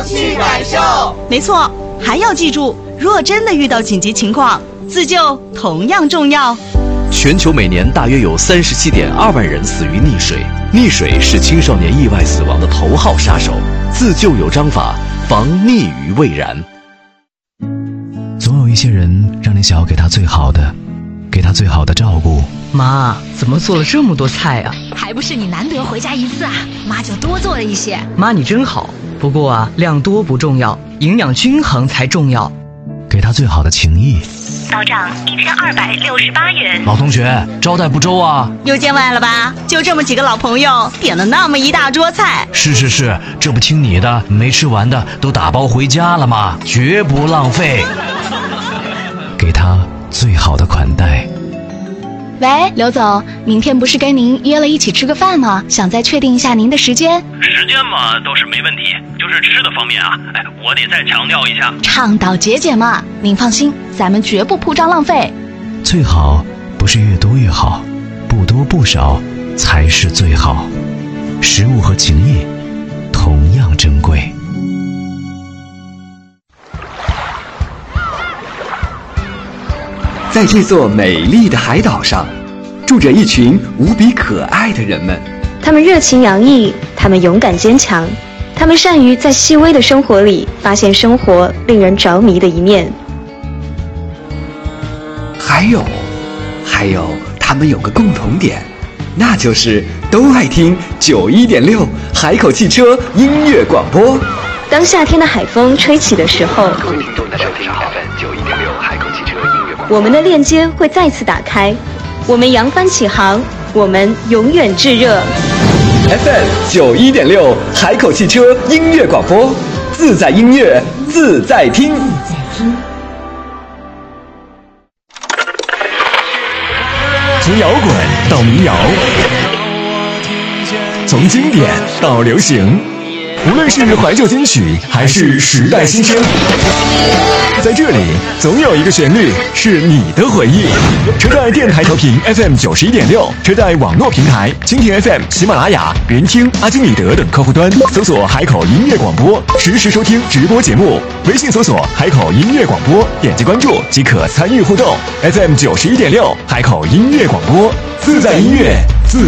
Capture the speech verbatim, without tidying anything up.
去感受。 没错，还要记住，若真的遇到紧急情况，自救同样重要。 全球每年大约有三十七点二万人死于溺水，溺水是青少年意外死亡的头号杀手。自救有章法，防溺于未然。 总有一些人让你想要给他最好的，给他最好的照顾。 妈，怎么做了这么多菜啊？ 还不是你难得回家一次啊，妈就多做了一些。 妈你真好，不过啊，量多不重要，营养均衡才重要。 给他最好的情谊。 到账一千二百六十八元。 老同学，招待不周啊？ 又见外了吧？就这么几个老朋友，点了那么一大桌菜。 是是是，这不听你的，没吃完的都打包回家了吗？绝不浪费。给他最好的款待。 喂，刘总，明天不是跟您约了一起吃个饭吗？想再确定一下您的时间。 时间嘛倒是没问题，就是吃的方面啊，哎，我得再强调一下， 倡导节俭嘛。您放心，咱们绝不铺张浪费。 最好不是越多越好，不多不少才是最好。食物和情谊同样珍贵。 在这座美丽的海岛上，住着一群无比可爱的人们。 他们热情洋溢，他们勇敢坚强，他们善于在细微的生活里发现生活令人着迷的一面。 还有，还有，他们有个共同点，那就是都爱听九一点六海口汽车音乐广播。 当夏天的海风吹起的时候，我们的链接会再次打开，我们扬帆起航，我们永远炙热。 F M 九一点六海口汽车音乐广播，自在音乐，自在听。 从摇滚到民谣，从经典到流行，无论是怀旧金曲还是时代新声，在这里总有一个旋律是你的回忆。车载电台调频 F M 九十一点六，车载网络平台蜻蜓 F M、喜马拉雅、云听、阿基米德等客户端搜索海口音乐广播，实时收听直播节目。微信搜索海口音乐广播，点击关注即可参与互动。F M 九十一点六，海口音乐广播，自在音乐，